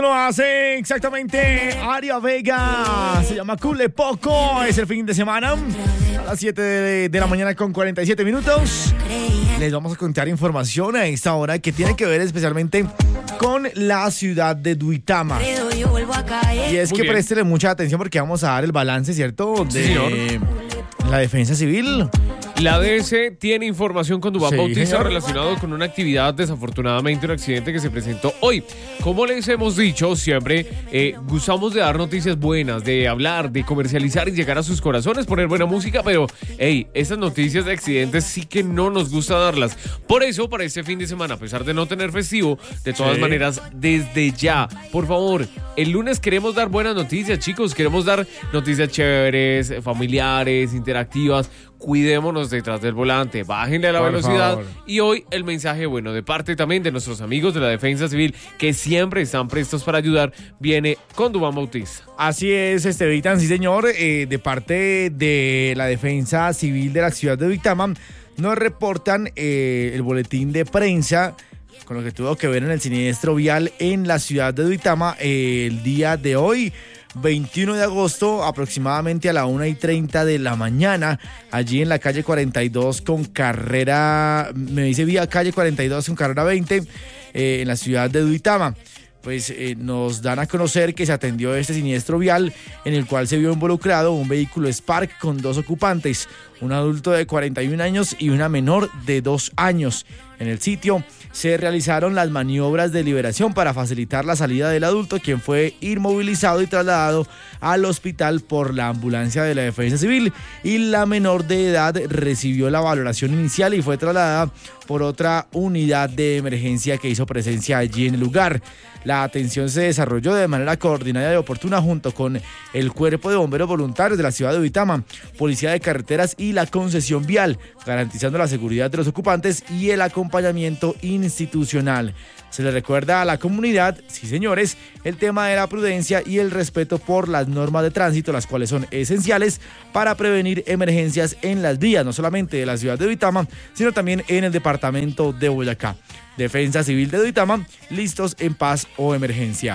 Lo hace exactamente Aria Vega. Se llama Cule Poco. Es el fin de semana. A las 7 de la mañana con 47 minutos. Les vamos a contar información a esta hora que tiene que ver especialmente con la ciudad de Duitama. Y es que préstele mucha atención porque vamos a dar el balance, ¿cierto? De la defensa civil. La DS tiene información con Duván Bautista señor. relacionado con una actividad, desafortunadamente un accidente que se presentó hoy. Como les hemos dicho, siempre gustamos de dar noticias buenas, de hablar, de comercializar y llegar a sus corazones, poner buena música, pero estas noticias de accidentes sí que no nos gusta darlas. Por eso, para este fin de semana, a pesar de no tener festivo, de todas maneras, desde ya, por favor, el lunes queremos dar buenas noticias, chicos, queremos dar noticias chéveres, familiares, interactivas. Cuidémonos detrás del volante, bájenle a la velocidad. Favor. Y hoy el mensaje bueno de parte también de nuestros amigos de la Defensa Civil que siempre están prestos para ayudar, viene con Duván Bautista. Así es, Estevitan, sí señor, de parte de la Defensa Civil de la ciudad de Duitama nos reportan el boletín de prensa con lo que tuvo que ver en el siniestro vial en la ciudad de Duitama el día de hoy. 21 de agosto, aproximadamente a la 1:30 de la mañana, allí en la calle 42 con carrera, me dice vía calle 42 con carrera 20, en la ciudad de Duitama. Pues nos dan a conocer que se atendió este siniestro vial en el cual se vio involucrado un vehículo Spark con 2 ocupantes, un adulto de 41 años y una menor de 2 años. En el sitio se realizaron las maniobras de liberación para facilitar la salida del adulto, quien fue inmovilizado y trasladado al hospital por la ambulancia de la Defensa Civil, y la menor de edad recibió la valoración inicial y fue trasladada por otra unidad de emergencia que hizo presencia allí en el lugar. La atención se desarrolló de manera coordinada y oportuna junto con el Cuerpo de Bomberos Voluntarios de la ciudad de Duitama, Policía de Carreteras y la concesión vial, garantizando la seguridad de los ocupantes y el acompañamiento institucional. Se le recuerda a la comunidad, sí señores, el tema de la prudencia y el respeto por las normas de tránsito, las cuales son esenciales para prevenir emergencias en las vías, no solamente de la ciudad de Duitama, sino también en el departamento de Boyacá. Defensa Civil de Duitama, listos en paz o emergencia.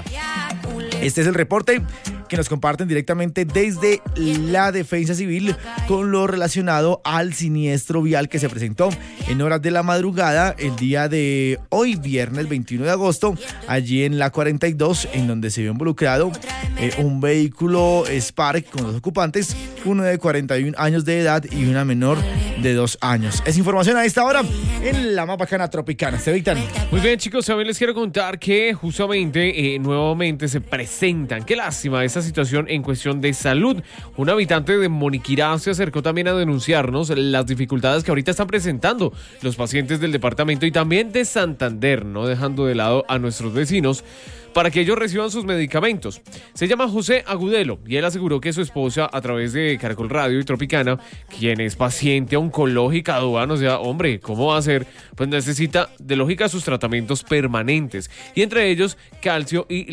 Este es el reporte que nos comparten directamente desde la Defensa Civil con lo relacionado al siniestro vial que se presentó en horas de la madrugada el día de hoy, viernes 21 de agosto, allí en la 42, en donde se vio involucrado un vehículo Spark con 2 ocupantes, uno de 41 años de edad y una menor de 2 años. Es información a esta hora en la más bacana tropicana. Estevitan. Muy bien, chicos, también les quiero contar que justamente nuevamente se presentan, qué lástima esta situación en cuestión de salud. Un habitante de Moniquirá se acercó también a denunciarnos las dificultades que ahorita están presentando los pacientes del departamento y también de Santander, no dejando de lado a nuestros vecinos, para que ellos reciban sus medicamentos. Se llama José Agudelo y él aseguró que su esposa, a través de Caracol Radio y Tropicana, quien es paciente oncológica, Duván, o sea, hombre, ¿cómo va a ser? Pues necesita de lógica sus tratamientos permanentes, y entre ellos calcio y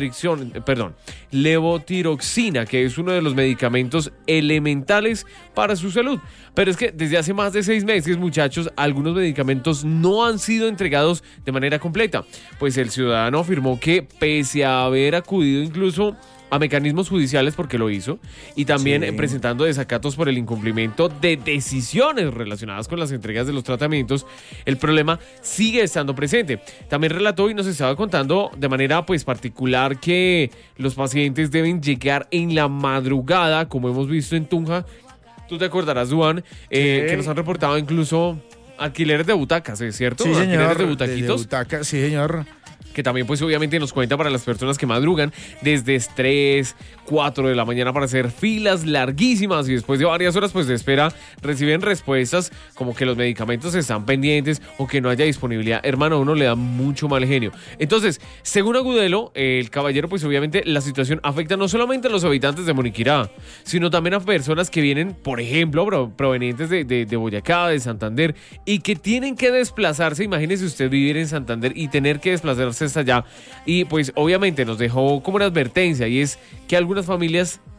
levotiroxina, que es uno de los medicamentos elementales para su salud. Pero es que desde hace más de 6 meses, muchachos, algunos medicamentos no han sido entregados de manera completa. Pues el ciudadano afirmó que pese a haber acudido incluso a mecanismos judiciales, porque lo hizo, y también presentando desacatos por el incumplimiento de decisiones relacionadas con las entregas de los tratamientos, el problema sigue estando presente. También relató y nos estaba contando de manera pues particular que los pacientes deben llegar en la madrugada, como hemos visto en Tunja. Tú te acordarás, Duván, que nos han reportado incluso alquileres de butacas, ¿es cierto? Sí, señor. Alquileres de butaquitos. De butacas, sí, señor. Que también pues obviamente nos cuenta para las personas que madrugan desde 3, 4 de la mañana para hacer filas larguísimas, y después de varias horas pues de espera reciben respuestas como que los medicamentos están pendientes o que no haya disponibilidad. Hermano, a uno le da mucho mal genio. Entonces, según Agudelo, el caballero, pues obviamente la situación afecta no solamente a los habitantes de Moniquirá, sino también a personas que vienen, por ejemplo, provenientes de Boyacá, de Santander, y que tienen que desplazarse. Imagínese usted vivir en Santander y tener que desplazarse hasta allá. Y pues obviamente nos dejó como una advertencia, y es que algunas familias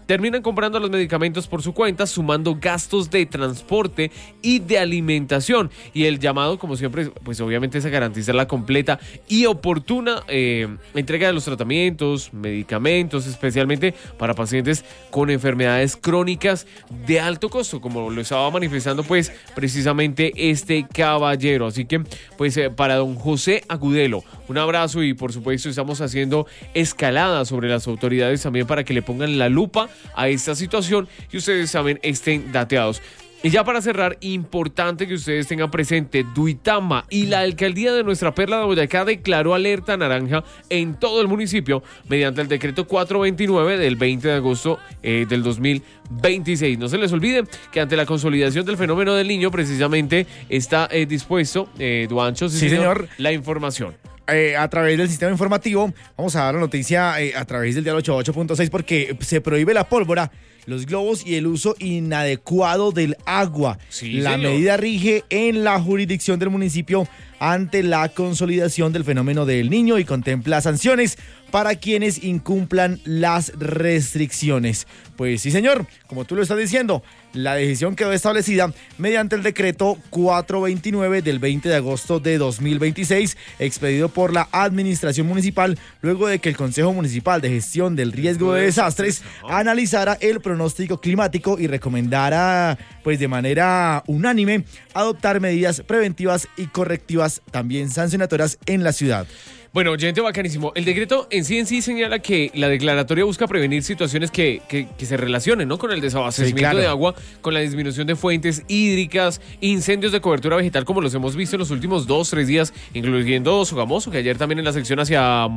terminan comprando los medicamentos por su cuenta, sumando gastos de transporte y de alimentación. Y el llamado, como siempre, pues obviamente es a garantizar la completa y oportuna entrega de los tratamientos, medicamentos, especialmente para pacientes con enfermedades crónicas de alto costo, como lo estaba manifestando pues precisamente este caballero. Así que pues para don José Agudelo, un abrazo, y por supuesto estamos haciendo escalada sobre las autoridades también para que le pongan la lupa a esta situación y ustedes saben, estén dateados. Y ya para cerrar, importante que ustedes tengan presente, Duitama y la alcaldía de nuestra Perla de Boyacá declaró alerta naranja en todo el municipio mediante el decreto 429 del 20 de agosto del 2026. No se les olvide que ante la consolidación del fenómeno del niño, precisamente está dispuesto, Duancho, sí, señor, la información. A través del sistema informativo, vamos a dar la noticia a través del dial 88.6 porque se prohíbe la pólvora, los globos y el uso inadecuado del agua. Sí, la señor. medida rige en la jurisdicción del municipio ante la consolidación del fenómeno del niño y contempla sanciones para quienes incumplan las restricciones. Pues sí, señor, como tú lo estás diciendo, la decisión quedó establecida mediante el decreto 429 del 20 de agosto de 2026, expedido por la administración municipal, luego de que el Consejo Municipal de Gestión del Riesgo de Desastres analizara el pronóstico climático y recomendara, pues de manera unánime, adoptar medidas preventivas y correctivas, también sancionatorias en la ciudad. Bueno, oyente, bacanísimo. El decreto en sí señala que la declaratoria busca prevenir situaciones que se relacionen, ¿no?, con el desabastecimiento, sí, claro, de agua, con la disminución de fuentes hídricas, incendios de cobertura vegetal, como los hemos visto en los últimos 2-3 días, incluyendo Sogamoso, que ayer también en la sección hacia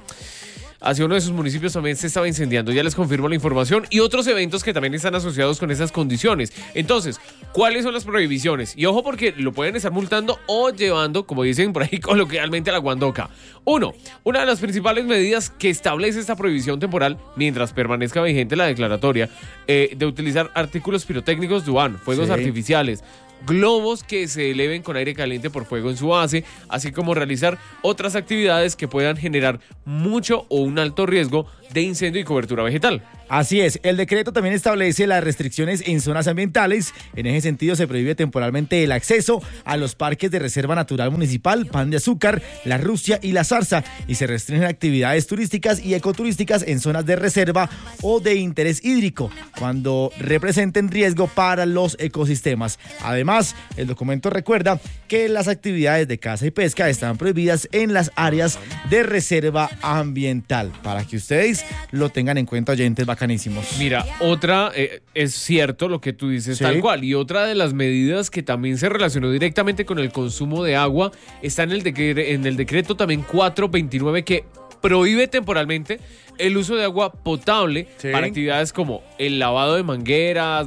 uno de sus municipios también se estaba incendiando. Ya les confirmo la información, y otros eventos que también están asociados con esas condiciones. Entonces, ¿cuáles son las prohibiciones? Y ojo, porque lo pueden estar multando o llevando, como dicen por ahí coloquialmente, a la guandoca. Una de las principales medidas que establece esta prohibición temporal, mientras permanezca vigente la declaratoria, de utilizar artículos pirotécnicos DUAN, fuegos artificiales, globos que se eleven con aire caliente por fuego en su base, así como realizar otras actividades que puedan generar mucho o un alto riesgo de incendio y cobertura vegetal. Así es, el decreto también establece las restricciones en zonas ambientales. En ese sentido, se prohíbe temporalmente el acceso a los parques de Reserva Natural Municipal, Pan de Azúcar, La Rusia y La Zarza, y se restringen actividades turísticas y ecoturísticas en zonas de reserva o de interés hídrico, cuando representen riesgo para los ecosistemas. Además, el documento recuerda que las actividades de caza y pesca están prohibidas en las áreas de reserva ambiental, para que ustedes lo tengan en cuenta, oyentes bacanísimos. Mira, otra, es cierto lo que tú dices, sí, tal cual, y otra de las medidas que también se relacionó directamente con el consumo de agua está en el decreto también 429, que prohíbe temporalmente el uso de agua potable, sí, para actividades como el lavado de mangueras,